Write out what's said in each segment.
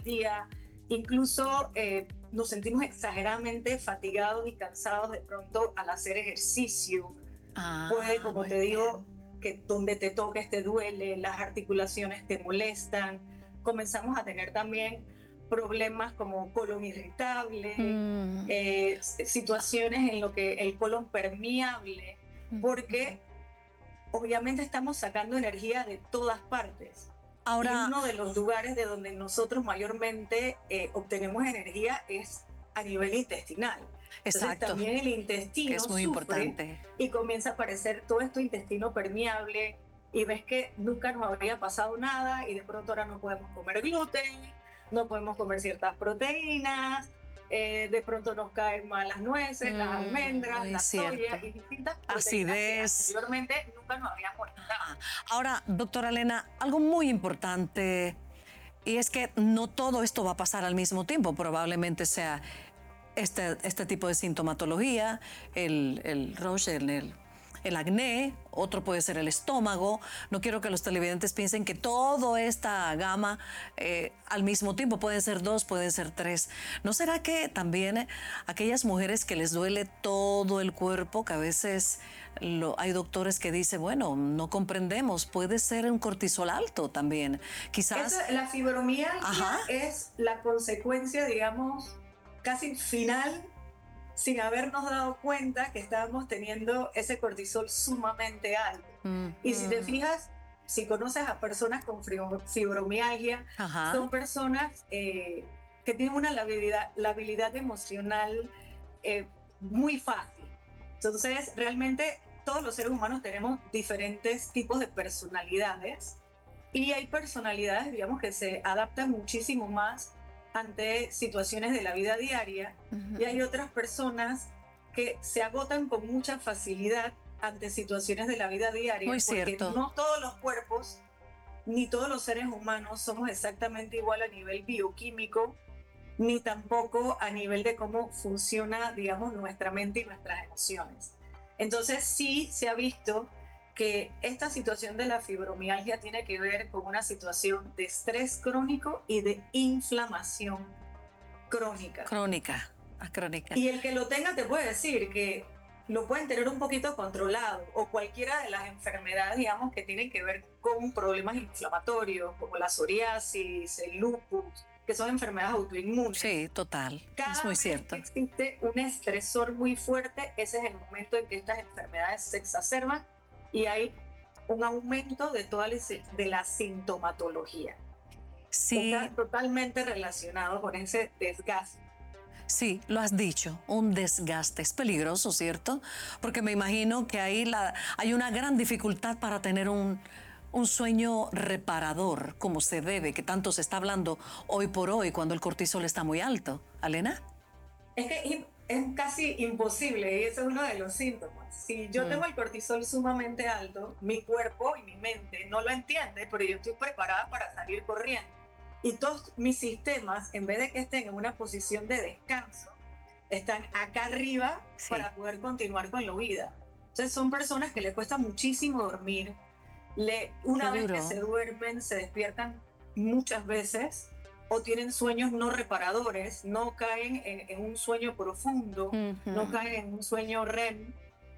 día. Incluso nos sentimos exageradamente fatigados y cansados de pronto al hacer ejercicio. Puede, como Muy te digo, bien. que donde te toques te duele, las articulaciones te molestan. Comenzamos a tener también problemas como colon irritable, Mm, situaciones en lo que el colon permeable, ujú. porque obviamente estamos sacando energía de todas partes. Y Ahora, uno de los lugares de donde nosotros mayormente obtenemos energía es a nivel intestinal. Entonces exacto, también el que intestino es muy sufre importante. y comienza a aparecer todo esto intestino permeable y ves que nunca nos habría pasado nada y de pronto ahora no podemos comer gluten, no podemos comer ciertas proteínas, de pronto nos caen mal las nueces, las almendras, Es la soya cierto. y distintas proteínas que Acidez. anteriormente nunca nos habían Ajá. molestado. Ahora, doctora Elena, algo muy importante, y es que no todo esto va a pasar al mismo tiempo. Probablemente sea este tipo de sintomatología, el Roche, el acné, otro puede ser el estómago. No quiero que los televidentes piensen que toda esta gama al mismo tiempo, pueden ser dos, pueden ser tres. ¿No será que también aquellas mujeres que les duele todo el cuerpo, que a veces hay doctores que dicen, bueno, no comprendemos, puede ser un cortisol alto también? Quizás, La fibromialgia ajá, es la consecuencia, digamos, casi final, sin habernos dado cuenta que estábamos teniendo ese cortisol sumamente alto. Y si te ujú, fijas, si conoces a personas con fibromialgia, ajá, son personas que tienen una labilidad emocional muy fácil. Entonces, realmente todos los seres humanos tenemos diferentes tipos de personalidades y hay personalidades, digamos, que se adaptan muchísimo más ante situaciones de la vida diaria y hay ujú. otras personas que se agotan con mucha facilidad ante situaciones de la vida Muy diaria porque cierto. no todos los cuerpos ni todos los seres humanos somos exactamente igual a nivel bioquímico ni tampoco a nivel de cómo funciona, digamos, nuestra mente y nuestras emociones. Entonces sí se ha visto que esta situación de la fibromialgia tiene que ver con una situación de estrés crónico y de inflamación crónica. Crónica, crónica. Y el que lo tenga te puede decir que lo pueden tener un poquito controlado o cualquiera de las enfermedades, digamos, que tienen que ver con problemas inflamatorios como la psoriasis, el lupus, que son enfermedades autoinmunes. Sí, total, es Cada muy vez que cierto. existe un estresor muy fuerte, ese es el momento en que estas enfermedades se exacerban y hay un aumento de toda de la sintomatología. Sí, Está totalmente relacionado con ese desgaste. sí, lo has dicho, un desgaste. Es peligroso, ¿cierto? Porque me imagino que ahí hay una gran dificultad para tener un sueño reparador, como se debe, que tanto se está hablando hoy por hoy cuando el cortisol está muy alto. ¿Alena? Es que es casi imposible y ese es uno de los síntomas. Si yo tengo el cortisol sumamente alto, mi cuerpo y mi mente no lo entiende, pero yo estoy preparada para salir corriendo. Y todos mis sistemas, en vez de que estén en una posición de descanso, están acá arriba Sí, para poder continuar con la vida. Entonces son personas que les cuesta muchísimo dormir. qué Una vez que se duro. duermen, se despiertan muchas veces o tienen sueños no reparadores, no caen en un sueño profundo, no Ujú. caen en un sueño REM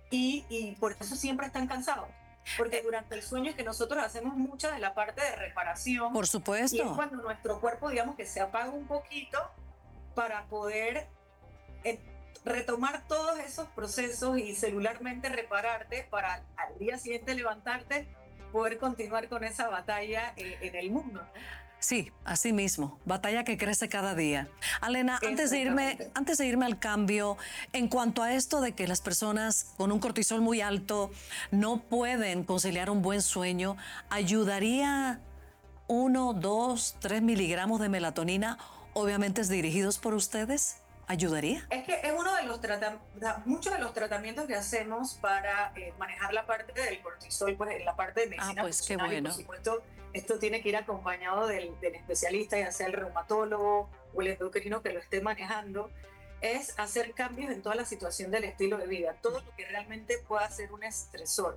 y por eso siempre están cansados. Porque durante el sueño es que nosotros hacemos mucha de la parte de reparación Por y es supuesto. cuando nuestro cuerpo, digamos, que se apaga un poquito para poder eh, retomar todos esos procesos y celularmente repararte para al día siguiente levantarte, poder continuar con esa batalla en el mundo, ¿no? Sí, así mismo, batalla que crece cada día. Alena, Exactamente. antes de irme al cambio, en cuanto a esto de que las personas con un cortisol muy alto no pueden conciliar un buen sueño, ¿ayudaría 1, 2, 3 miligramos de melatonina, obviamente dirigidos por ustedes? ¿Ayudaría? Es que es uno de los muchos de los tratamientos que hacemos para manejar la parte del cortisol, pues en la parte de Ah, medicina pues qué funcional y por bueno. supuesto esto tiene que ir acompañado del especialista, ya sea el reumatólogo o el endocrino que lo esté manejando, es hacer cambios en toda la situación del estilo de vida, todo lo que realmente pueda ser un estresor.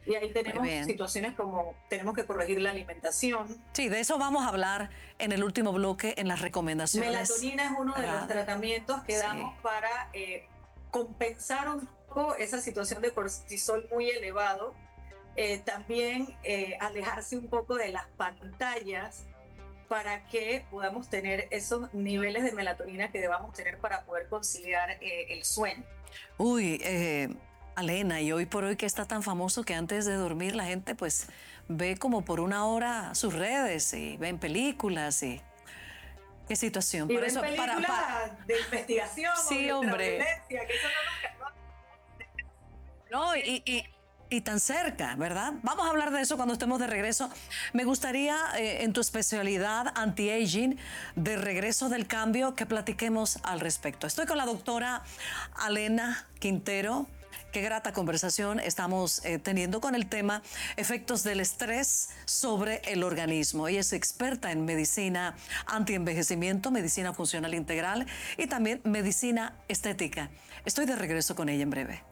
Y ahí Muy tenemos bien. situaciones como tenemos que corregir la alimentación. Sí, de eso vamos a hablar en el último bloque, en las recomendaciones. Melatonina es uno de los ¿Verdad? tratamientos que Sí. damos para compensar un poco esa situación de cortisol muy elevado. También alejarse un poco de las pantallas para que podamos tener esos niveles de melatonina que debamos tener para poder conciliar el sueño. Uy, Alena, y hoy por hoy que está tan famoso que antes de dormir la gente pues ve como por una hora sus redes y ven películas y qué situación. Y Por ven eso, películas de investigación o de sí, hombre. ultraviolencia, que eso no nos... No, y tan cerca, ¿verdad? Vamos a hablar de eso cuando estemos de regreso. Me gustaría, en tu especialidad anti-aging, de regreso del cambio, que platiquemos al respecto. Estoy con la doctora Alena Quintero. Qué grata conversación estamos teniendo con el tema efectos del estrés sobre el organismo. Ella es experta en medicina antienvejecimiento, medicina funcional integral y también medicina estética. Estoy de regreso con ella en breve.